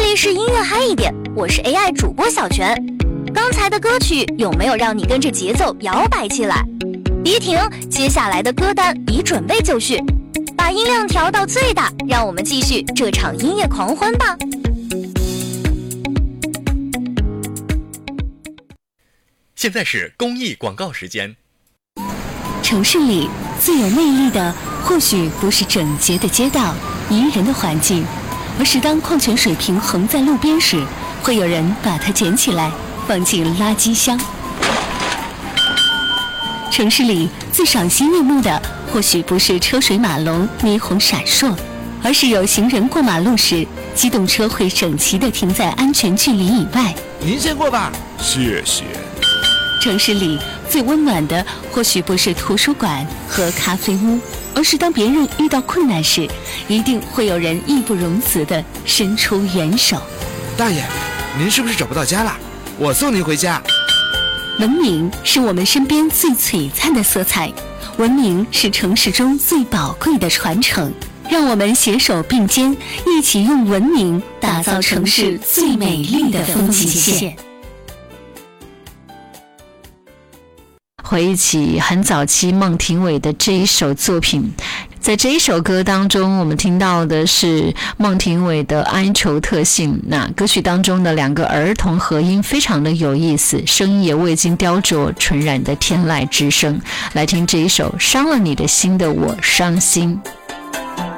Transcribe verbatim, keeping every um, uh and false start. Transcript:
里是音乐嗨一点，我是 A I 主播小泉。刚才的歌曲有没有让你跟着节奏摇摆起来？别停，接下来的歌单已准备就绪，把音量调到最大，让我们继续这场音乐狂欢吧。 现在是公益广告时间。 城市里最有魅力的，或许不是整洁的街道、宜人的环境，而是当矿泉水瓶横在路边时，会有人把它捡起来放进垃圾箱。城市里最赏心悦目的，或许不是车水马龙、霓虹闪烁，而是有行人过马路时，机动车会整齐地停在安全距离以外。 您先过吧， 谢谢。 城市里最温暖的，或许不是图书馆和咖啡屋，而是当别人遇到困难时，一定会有人义不容辞地伸出援手。 大爷，您是不是找不到家了？我送您回家。 文明是我们身边最璀璨的色彩，文明是城市中最宝贵的传承。让我们携手并肩，一起用文明打造城市最美丽的风景线。 回忆起很早期孟庭苇的这一首作品，在这一首歌当中，我们听到的是孟庭苇的哀愁特性。那歌曲当中的两个儿童合音非常的有意思，声音也未经雕琢，纯然的天籁之声。来听这一首《伤了你的心的我伤心》。